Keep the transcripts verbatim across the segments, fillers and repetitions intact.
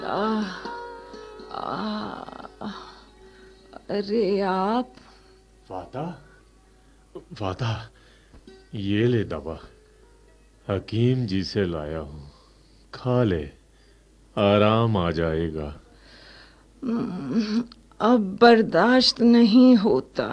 आह, आह, अरे आप। वादा, वादा, ये ले दवा। हकीम जी से लाया हूँ, खा ले, आराम आ जाएगा। अब बर्दाश्त नहीं होता,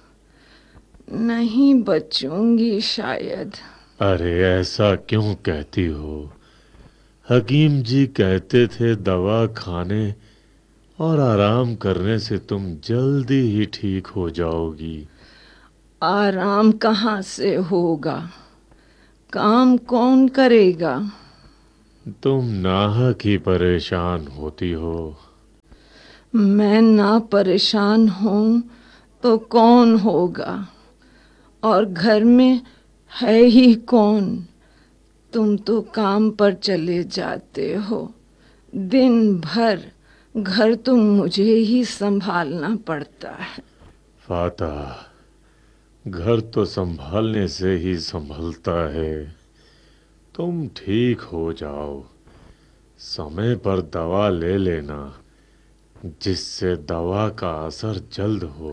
नहीं बचूंगी शायद। अरे ऐसा क्यों कहती हो? हकीम जी कहते थे दवा खाने और आराम करने से तुम जल्दी ही ठीक हो जाओगी। आराम कहाँ से होगा? काम कौन करेगा? तुम नाहक ही परेशान होती हो। मैं ना परेशान हूँ तो कौन होगा? और घर में है ही कौन? तुम तो काम पर चले जाते हो, दिन भर घर तो मुझे ही संभालना पड़ता है। फाता, घर तो संभालने से ही संभलता है। तुम ठीक हो जाओ, समय पर दवा ले लेना, जिससे दवा का असर जल्द हो।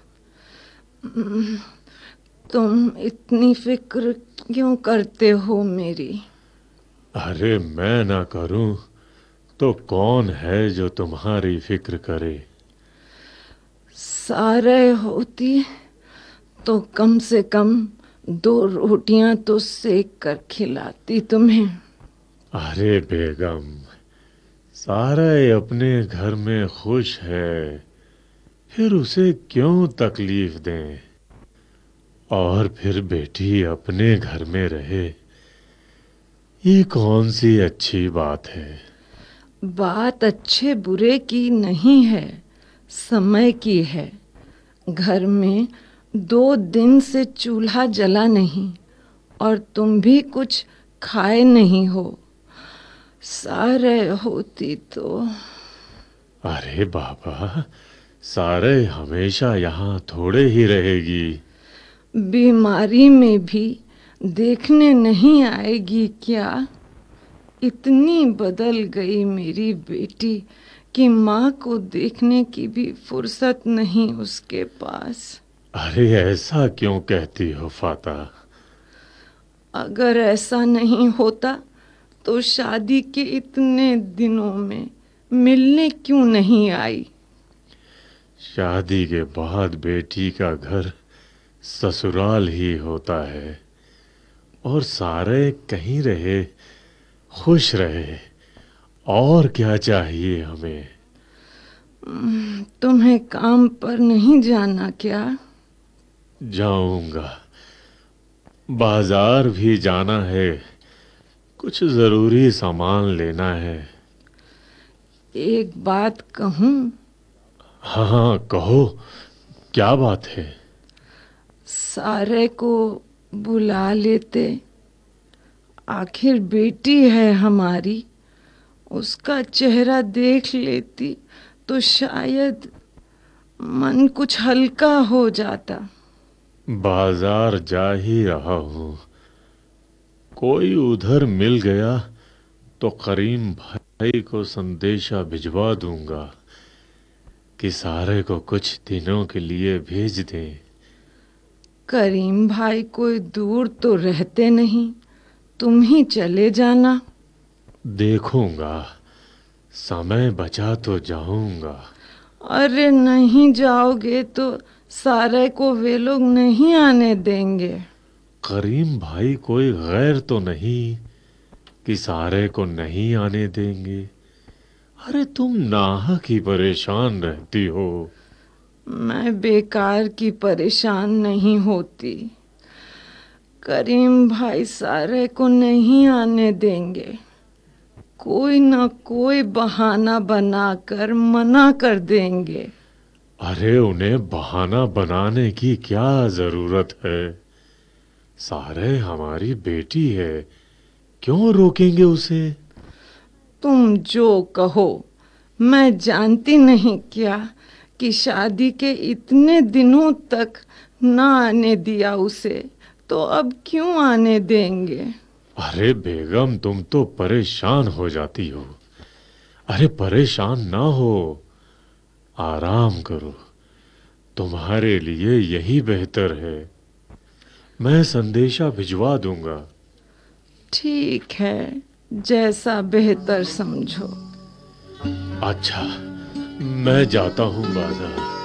तुम इतनी फिक्र क्यों करते हो मेरी? अरे मैं ना करूं तो कौन है जो तुम्हारी फिक्र करे? सारे होती तो कम से कम दो रोटियां तो सेक कर खिलाती तुम्हें। अरे बेगम, सारे अपने घर में खुश है, फिर उसे क्यों तकलीफ दें? और फिर बेटी अपने घर में रहे, ये कौन सी अच्छी बात है? बात अच्छे बुरे की नहीं है, समय की है। घर में दो दिन से चूल्हा जला नहीं और तुम भी कुछ खाए नहीं हो। सारे होती तो। अरे बाबा, सारे हमेशा यहाँ थोड़े ही रहेगी। बीमारी में भी देखने नहीं आएगी क्या? इतनी बदल गई मेरी बेटी कि माँ को देखने की भी फुर्सत नहीं उसके पास। अरे ऐसा क्यों कहती हो फाता? अगर ऐसा नहीं होता तो शादी के इतने दिनों में मिलने क्यों नहीं आई? शादी के बाद बेटी का घर ससुराल ही होता है, और सारे कहीं रहे, खुश रहे, और क्या चाहिए हमें? तुम्हें काम पर नहीं जाना क्या? जाऊंगा, बाजार भी जाना है, कुछ जरूरी सामान लेना है। एक बात कहूँ? हाँ हाँ कहो, क्या बात है? सारे को बुला लेते, आखिर बेटी है हमारी, उसका चेहरा देख लेती तो शायद मन कुछ हल्का हो जाता। बाजार जा ही रहा हूँ, कोई उधर मिल गया तो करीम भाई को संदेशा भिजवा दूंगा कि सारे को कुछ दिनों के लिए भेज दें। करीम भाई कोई दूर तो रहते नहीं, तुम ही चले जाना। देखूंगा, समय बचा तो जाऊंगा। अरे नहीं जाओगे तो सारे को वे लोग नहीं आने देंगे। करीम भाई कोई गैर तो नहीं कि सारे को नहीं आने देंगे? अरे तुम नाहक ही परेशान रहती हो। मैं बेकार की परेशान नहीं होती। करीम भाई सारे को नहीं आने देंगे, कोई ना कोई बहाना बनाकर मना कर देंगे। अरे उन्हें बहाना बनाने की क्या जरूरत है? सारे हमारी बेटी है, क्यों रोकेंगे उसे? तुम जो कहो, मैं जानती नहीं क्या कि शादी के इतने दिनों तक ना आने दिया उसे, तो अब क्यों आने देंगे? अरे बेगम, तुम तो परेशान हो जाती हो। अरे परेशान ना हो, आराम करो, तुम्हारे लिए यही बेहतर है। मैं संदेशा भिजवा दूंगा। ठीक है, जैसा बेहतर समझो। अच्छा, मैं जाता हूँ बाजार।